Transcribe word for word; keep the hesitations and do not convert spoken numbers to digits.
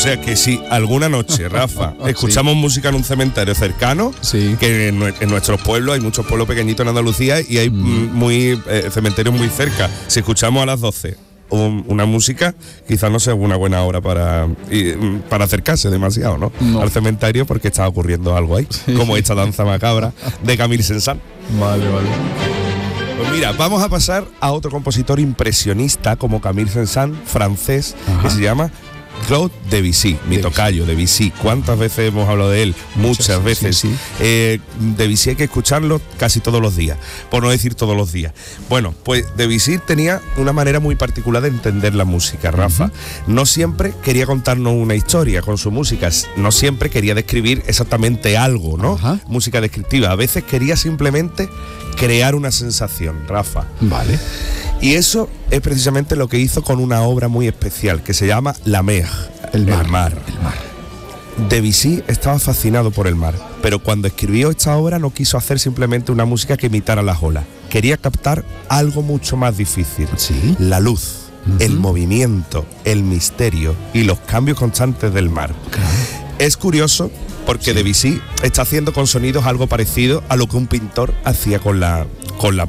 sea que si alguna noche, Rafa, escuchamos sí. música en un cementerio cercano, sí. que en, en nuestros pueblos, hay muchos pueblos pequeñitos en Andalucía y hay mm. muy eh, cementerios muy cerca. Si escuchamos a las doce un, una música, quizás no sea una buena hora para, y, para acercarse demasiado, ¿no? ¿no? Al cementerio, porque está ocurriendo algo ahí, sí. como esta danza macabra de Camille Saint-Saëns. Vale, vale. Pues mira, vamos a pasar a otro compositor impresionista como Camille Saint-Saëns, francés, Ajá. que se llama Claude Debussy, mi tocayo, Debussy. ¿Cuántas veces hemos hablado de él? Muchas, Muchas veces. Sí, sí. Eh, Debussy hay que escucharlo casi todos los días, por no decir todos los días. Bueno, pues Debussy tenía una manera muy particular de entender la música, Rafa. Uh-huh. No siempre quería contarnos una historia con su música, no siempre quería describir exactamente algo, ¿no? Uh-huh. Música descriptiva. A veces quería simplemente crear una sensación, Rafa. Vale. Y eso es precisamente lo que hizo con una obra muy especial que se llama La Mer, el mar. El mar. El mar. Debussy estaba fascinado por el mar, pero cuando escribió esta obra no quiso hacer simplemente una música que imitara las olas. Quería captar algo mucho más difícil, ¿Sí? la luz, uh-huh. el movimiento, el misterio y los cambios constantes del mar. Claro. Es curioso porque sí. Debussy está haciendo con sonidos algo parecido a lo que un pintor hacía con la, con la